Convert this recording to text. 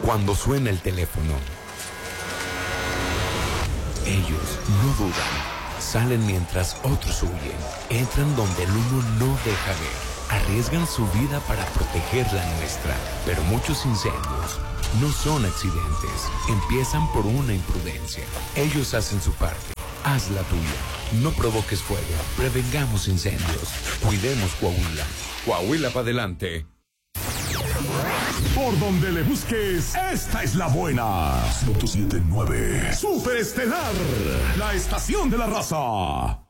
Cuando suena el teléfono, ellos no dudan. Salen mientras otros huyen. Entran donde el humo no deja ver. Arriesgan su vida para proteger la nuestra. Pero muchos incendios no son accidentes. Empiezan por una imprudencia. Ellos hacen su parte. Haz la tuya. No provoques fuego. Prevengamos incendios. Cuidemos Coahuila. Coahuila para adelante. Por donde le busques, esta es la buena. 107.9. Superestelar, la estación de la raza.